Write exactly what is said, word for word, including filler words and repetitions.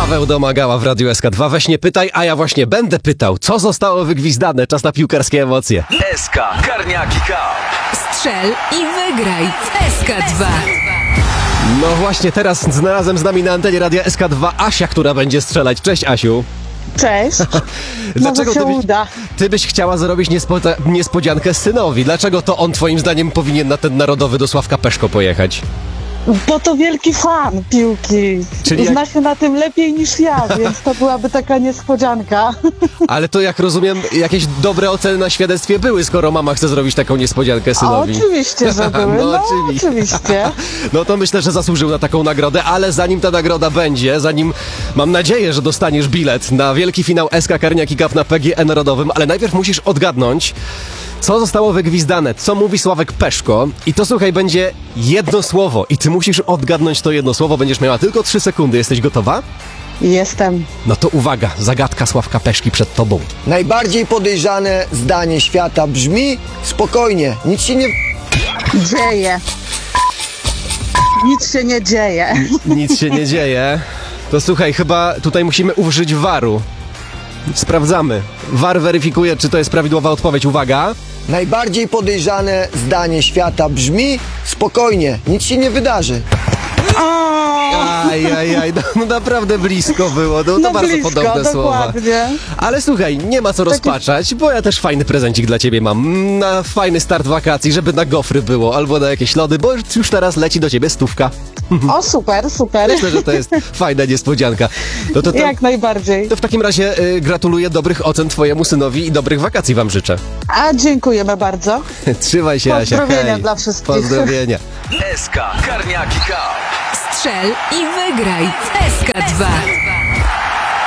Paweł Domagała w Radiu S K dwa. Weź nie pytaj, a ja właśnie będę pytał, co zostało wygwizdane. Czas na piłkarskie emocje. S K Karniaki Cup. Strzel i wygraj w S K dwa. No właśnie, teraz znalazłem z nami na antenie Radia S K dwa Asia, która będzie strzelać. Cześć, Asiu. Cześć. Dlaczego Może się ty byś, uda. ty byś chciała zrobić niespo, niespodziankę synowi? Dlaczego to on twoim zdaniem powinien na ten narodowy do Sławka Peszko pojechać? Bo to wielki fan piłki. Czyli Zna jak- się na tym lepiej niż ja, więc to byłaby taka niespodzianka. Ale to jak rozumiem, jakieś dobre oceny na świadectwie były, skoro mama chce zrobić taką niespodziankę A synowi. oczywiście, że były. No, No, oczywiście. oczywiście. No to myślę, że zasłużył na taką nagrodę, ale zanim ta nagroda będzie, zanim mam nadzieję, że dostaniesz bilet na wielki finał S K Karniaki Cup na P G E Narodowym, ale najpierw musisz odgadnąć, co zostało wygwizdane, co mówi Sławek Peszko. I to, słuchaj, będzie jedno słowo i ty musisz odgadnąć to jedno słowo, będziesz miała tylko trzy sekundy. Jesteś gotowa? Jestem. No to uwaga, zagadka Sławka Peszki przed tobą. Najbardziej podejrzane zdanie świata brzmi: spokojnie, nic się nie... Dzieje. Nic się nie dzieje. Nic się nie dzieje. To słuchaj, chyba tutaj musimy użyć waru. Sprawdzamy. War weryfikuje, czy to jest prawidłowa odpowiedź. Uwaga. Najbardziej podejrzane zdanie świata brzmi: spokojnie, nic się nie wydarzy. Aj, aj, aj, no, no naprawdę blisko było. No, to No bardzo blisko, podobne słowa. dokładnie. Ale słuchaj, nie ma co rozpaczać, bo ja też fajny prezencik dla ciebie mam. Na fajny start wakacji, żeby na gofry było, albo na jakieś lody, bo już teraz leci do ciebie stówka. O, super, super. Myślę, że to jest fajna niespodzianka. No to, to, Jak najbardziej. to w takim razie y, gratuluję dobrych ocen twojemu synowi i dobrych wakacji wam życzę. A dziękujemy bardzo. Trzymaj się, Asia. Pozdrowienia Hej. dla wszystkich. Pozdrowienia. S K Karniaki Cup. Strzel i wygraj w S K dwa.